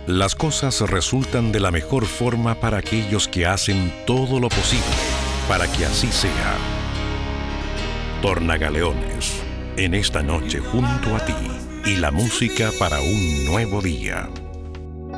Las cosas resultan de la mejor forma para aquellos que hacen todo lo posible para que así sea. Tornagaleones, en esta noche junto a ti, y la música para un nuevo día.